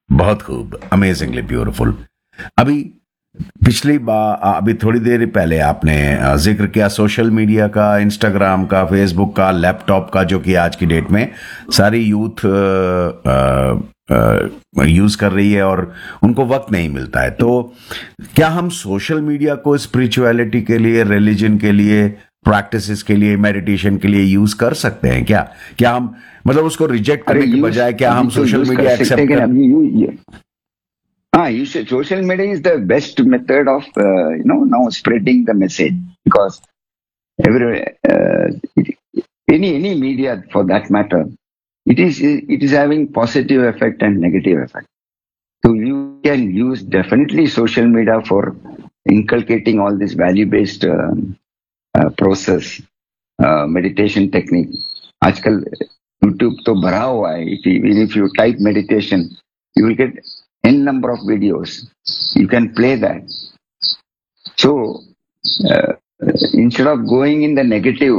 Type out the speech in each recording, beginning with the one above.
बहुत खूब, amazingly beautiful. अभी अभी थोड़ी देर पहले आपने जिक्र किया सोशल मीडिया का, इंस्टाग्राम का, फेसबुक का, लैपटॉप का, जो कि आज की डेट में सारी यूथ यूज कर रही है और उनको वक्त नहीं मिलता है। तो क्या हम सोशल मीडिया को स्पिरिचुअलिटी के लिए, रिलीजन के लिए, प्रैक्टिसेस के लिए, मेडिटेशन के लिए यूज कर सकते हैं क्या? क्या हम मतलब उसको रिजेक्ट अरे करने के यूज बजाय क्या अभी हम तो सोशल यूज कर मीडिया सकते हैं एक्सेप्ट कि कर? अभी हाँ, you should, social media is the best method of now spreading the message, because every any media for that matter, it is having positive effect and negative effect. So you can use definitely social media for inculcating all this value based process, meditation technique. आजकल YouTube तो भरा हुआ है. Even if you type meditation, you will get n number of videos. You can play that. So uh, instead of going in the negative,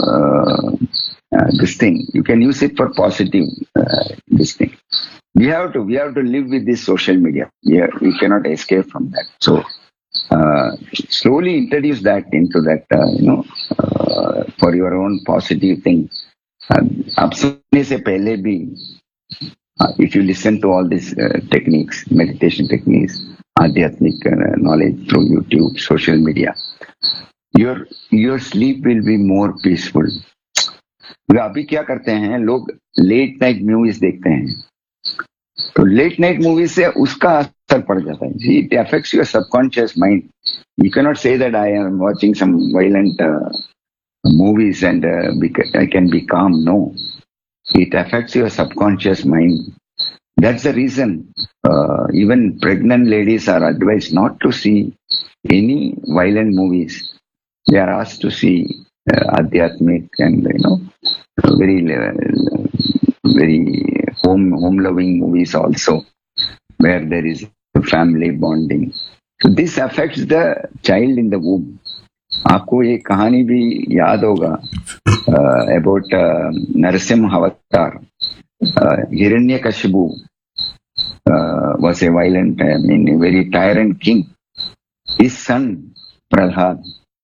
this thing, you can use it for positive. This thing. We have to live with this social media. Yeah, we cannot escape from that. So slowly introduce that into that, for your own positive thing. अब सुनने से पहले भी, if you listen to all these techniques, meditation techniques, आध्यात्मिक knowledge through YouTube, social media, your sleep will be more peaceful. अभी क्या करते हैं लोग, लेट नाइट मूवीज देखते हैं, तो लेट नाइट मूवीज से उसका असर पड़ जाता है. It affects your subconscious mind. You can not say that I am watching some violent movies and I can be calm. No, it affects your subconscious mind. That's the reason even pregnant ladies are advised not to see any violent movies. They are asked to see adhyatmic and very very home loving movies also, where there is family bonding. So this affects the child in the womb. आपको ये कहानी भी याद होगा about Narasimha अवतार. Hiranyakashipu was a violent, a very tyrant king. His son Prahlad,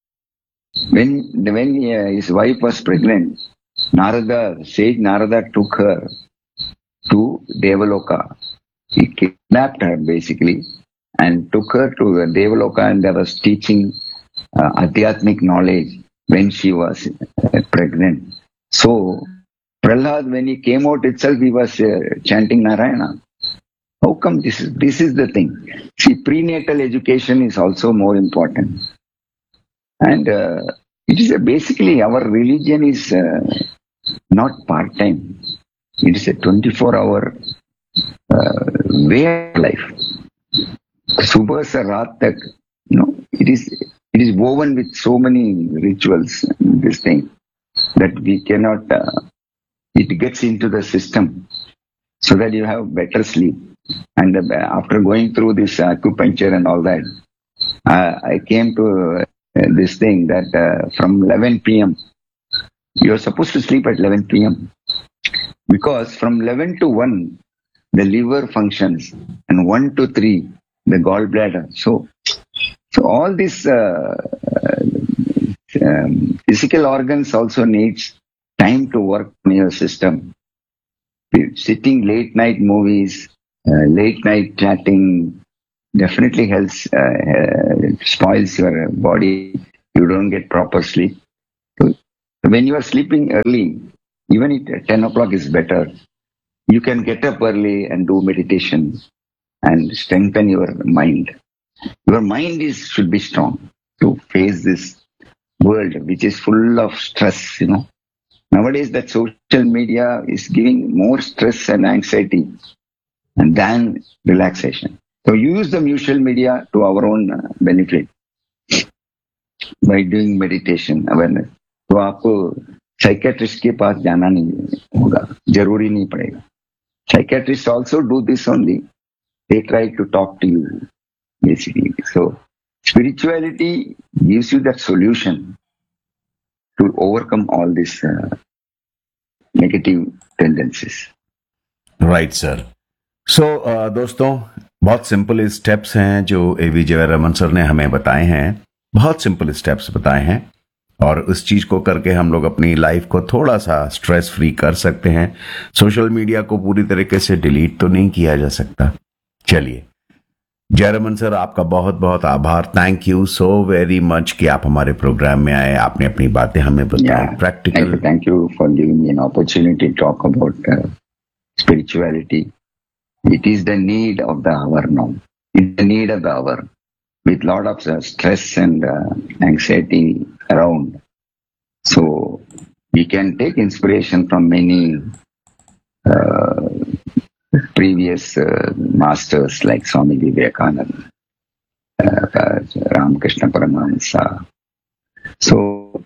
when his wife was pregnant, sage Narada took her to Devaloka. He kidnapped her basically and took her to the Devaloka, and there was teaching adhyatmic knowledge when she was pregnant. So Prahlad, when he came out itself, he was chanting Narayana. How come this is the thing? See, prenatal education is also more important, and it is basically our religion is not part time. It is a 24-hour way of life. Subah se raat tak, it is woven with so many rituals. This thing that we cannot. It gets into the system so that you have better sleep. And after going through this acupuncture and all that, I came to this thing that from 11 p.m. you are supposed to sleep at 11 p.m. because from 11 to 1 the liver functions, and 1 to 3 the gallbladder. So all these physical organs also needs time to work in your system. Sitting late night movies, late night chatting definitely helps, spoils your body. You don't get proper sleep. So when you are sleeping early, even at 10 o'clock is better. You can get up early and do meditation and strengthen your mind. Your mind should be strong to face this world, which is full of stress. Nowadays, that social media is giving more stress and anxiety than relaxation. So use the social media to our own benefit by doing meditation awareness. तो आपको psychiatrist के पास जाना नहीं होगा, जरूरी नहीं पड़ेगा. Psychiatrists also do this only. They try to talk to you, basically. So spirituality gives you that solution to overcome all these negative tendencies. Right, sir. दोस्तों, बहुत सिंपल स्टेप्स हैं जो ए.वी. जयरामन सर ने हमें बताए हैं। बहुत सिंपल स्टेप्स बताए हैं और उस चीज को करके हम लोग अपनी लाइफ को थोड़ा सा स्ट्रेस फ्री कर सकते हैं। सोशल मीडिया को पूरी तरीके से डिलीट तो नहीं किया जा सकता। चलिए, जयरामन सर, आपका बहुत बहुत आभार। Thank you so very much कि आप हमारे प्रोग्राम में आए, आपने अपनी बातें हमें बताई practical. Thank you for giving me an opportunity to talk about spirituality. It is the need of the hour now. It's the need of the hour. With lot of stress and anxiety around. So we can take inspiration from many previous masters like Swami Vivekananda, Ramakrishna Paramahansa. So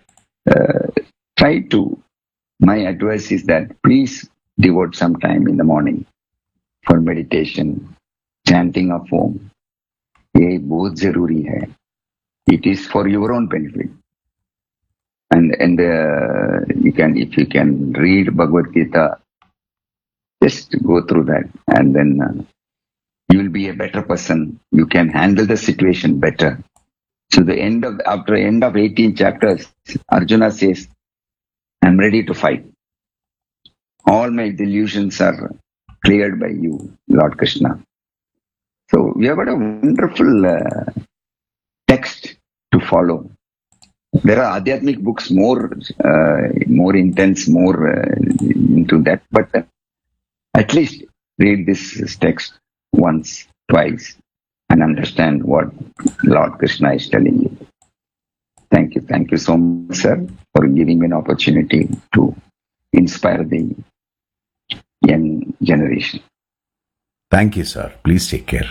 my advice is that please devote some time in the morning for meditation, chanting of Om. ये बहुत जरूरी है. It is for your own benefit. And if you can read Bhagavad Gita, just go through that, and then you will be a better person. You can handle the situation better. So after the end of 18 chapters, Arjuna says, "I'm ready to fight. All my delusions are cleared by you, Lord Krishna." So we have got a wonderful text to follow. There are Adhyatmic books more intense, more into that, but at least read this text once, twice, and understand what Lord Krishna is telling you. Thank you so much, sir, for giving me an opportunity to inspire the young generation. Thank you, sir. Please take care.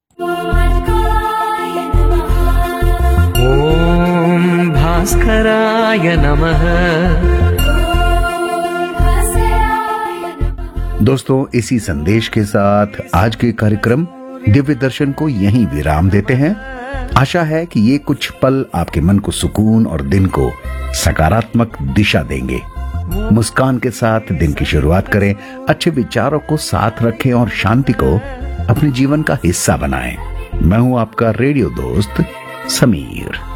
Om Bhaskaraaya Namaha. दोस्तों, इसी संदेश के साथ आज के कार्यक्रम दिव्य दर्शन को यहीं विराम देते हैं। आशा है कि ये कुछ पल आपके मन को सुकून और दिन को सकारात्मक दिशा देंगे। मुस्कान के साथ दिन की शुरुआत करें, अच्छे विचारों को साथ रखें और शांति को अपने जीवन का हिस्सा बनाएं। मैं हूं आपका रेडियो दोस्त समीर।